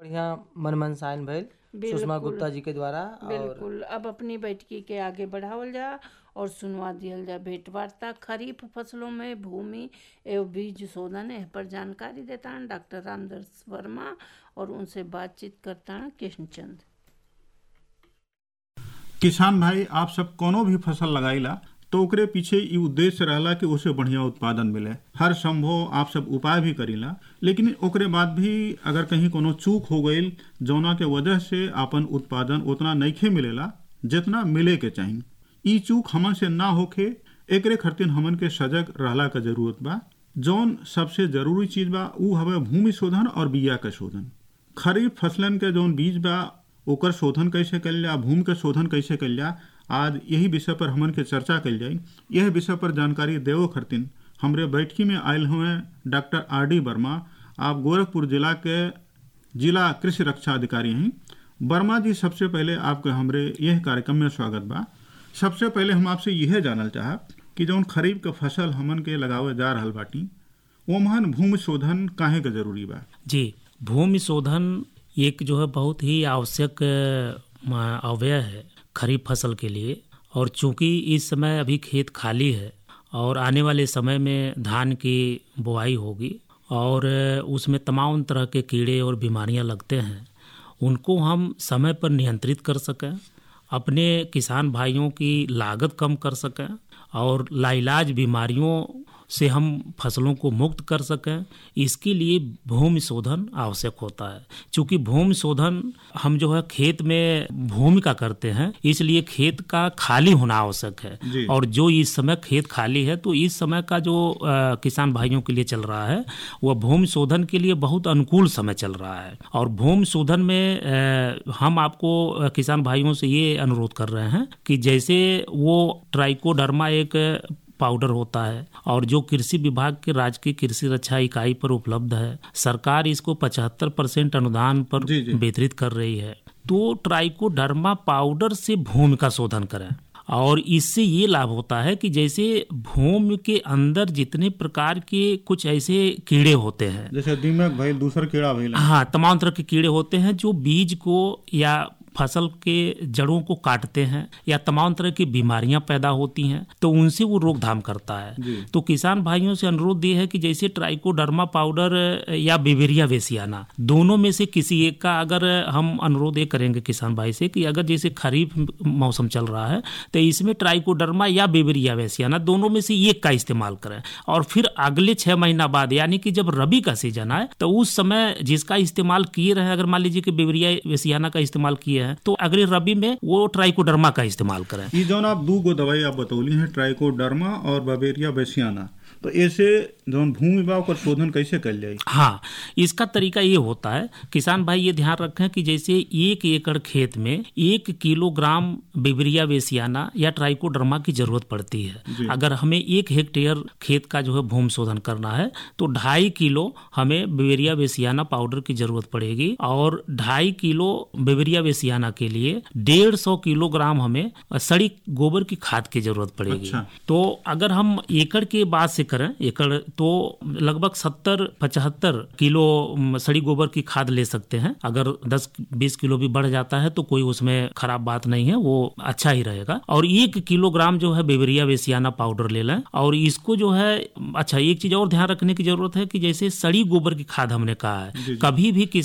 यहाँ मन मनसायन भइल सुषमा गुप्ता जी के द्वारा। बिल्कुल। अब अपनी बैठकी के आगे बढ़ावल जा और सुनवा दियल जा भेंट वार्ता खरीफ फसलों में भूमि एवं बीज शोधन पर जानकारी देता है डॉक्टर रामदास वर्मा और उनसे बातचीत करता है कृष्णचंद। किसान भाई, आप सब कोनो भी फसल लगाईला तो ओकरे पीछे ये उद्देश्य रहला कि उसे बढ़िया उत्पादन मिले। हर संभव आप सब उपाय भी करीला, लेकिन ओकरे बाद भी अगर कहीं कोनो चूक हो गई जौना के वजह से आपन उत्पादन उतना नइखे मिलेला जितना मिले के चाहिए। ई चूक हमन से ना होखे एकरे खातिर हमन के सजग रहला का जरूरत बा। जौन सबसे जरूरी चीज बा ऊ हवे भूमि शोधन और बिया के शोधन। खरीफ फसलन के जौन बीज बा ओकर शोधन कैसे कल जा, भूमि के शोधन कैसे कल जा, आज यही विषय पर हमन के चर्चा कल जाए। यह विषय पर जानकारी देवो खरतिन हमरे बैठकी में आयल हुए डॉक्टर R.D. वर्मा। आप गोरखपुर जिला के जिला कृषि रक्षा अधिकारी हैं। वर्मा जी, सबसे पहले आपके हमरे यह कार्यक्रम में स्वागत बा। सबसे पहले हम आपसे यह जानल चाहब कि जौन खरीफ के फसल हमन के लगावे जा रहल बाटी ओमहन भूमि शोधन काहे के जरूरी बा? जी, भूमि शोधन एक जो है बहुत ही आवश्यक अवयव है खरीफ फसल के लिए। और चूंकि इस समय अभी खेत खाली है और आने वाले समय में धान की बुआई होगी और उसमें तमाम तरह के कीड़े और बीमारियां लगते हैं, उनको हम समय पर नियंत्रित कर सकें, अपने किसान भाइयों की लागत कम कर सकें और लाइलाज बीमारियों से हम फसलों को मुक्त कर सकें, इसके लिए भूमि शोधन आवश्यक होता है। चूंकि भूमि शोधन हम जो है खेत में भूमि का करते हैं, इसलिए खेत का खाली होना आवश्यक है। और जो इस समय खेत खाली है तो इस समय का जो किसान भाइयों के लिए चल रहा है वह भूमि शोधन के लिए बहुत अनुकूल समय चल रहा है। और भूमि शोधन में हम आपको किसान भाइयों से ये अनुरोध कर रहे हैं कि जैसे वो ट्राइकोडर्मा एक पाउडर होता है और जो कृषि विभाग के राज्य की कृषि रक्षा इकाई पर उपलब्ध है, सरकार इसको 75% अनुदान पर वितरित कर रही है। तो ट्राइकोडर्मा पाउडर से भूमि का शोधन करें और इससे ये लाभ होता है कि जैसे भूमि के अंदर जितने प्रकार के कुछ ऐसे कीड़े होते हैं, जैसे दीमक भाई, दूसरा कीड़ा भाई, हाँ, तमाम तरह के कीड़े होते हैं जो बीज को या फसल के जड़ों को काटते हैं या तमाम तरह की बीमारियां पैदा होती हैं, तो उनसे वो रोकथाम करता है। तो किसान भाइयों से अनुरोध ये है कि जैसे ट्राइकोडर्मा पाउडर या बिवेरिया बेसियाना, दोनों में से किसी एक का अगर हम अनुरोध ये करेंगे किसान भाई से कि अगर जैसे खरीफ मौसम चल रहा है तो इसमें ट्राइकोडर्मा या बिवेरिया बेसियाना दोनों में से एक का इस्तेमाल करें। और फिर अगले 6 महीना बाद यानी कि जब रबी का सीजन आए तो उस समय जिसका इस्तेमाल किए रहे, अगर मान लीजिए कि बिवेरिया बेसियाना का इस्तेमाल किए तो अगले रबी में वो ट्राइकोडर्मा का इस्तेमाल करें। ये जो आप 2 दवाई आप बतौली हैं, ट्राइकोडर्मा और बिवेरिया बेसियाना, तो ऐसे जौन भूमि बा ओकर शोधन कैसे कल जाए? हाँ, इसका तरीका ये होता है, किसान भाई ये ध्यान रखें कि जैसे 1 एकड़ खेत में 1 किलोग्राम बिवेरिया बेसियाना या ट्राइकोडर्मा की जरूरत पड़ती है। अगर हमें 1 हेक्टेयर खेत का जो है भूमि शोधन करना है तो 2.5 किलो हमें बिवेरिया बेसियाना पाउडर की जरूरत पड़ेगी और 2.5 किलो बिवेरिया बेसियाना के लिए 150 किलोग्राम हमें सड़ी गोबर की खाद की जरूरत पड़ेगी। तो अगर हम एकड़ के बाद से करें एकड़ तो लगभग 70-75 किलो सड़ी गोबर की खाद ले सकते हैं। अगर 10-20 किलो भी बढ़ जाता है तो कोई उसमें खराब बात नहीं है, वो अच्छा ही रहेगा। और 1 किलोग्राम जो है बिवेरिया बेसियाना पाउडर ले लें। और इसको जो है, अच्छा, एक चीज और ध्यान रखने की जरूरत है कि जैसे सड़ी गोबर की खाद हमने कहा है, कभी भी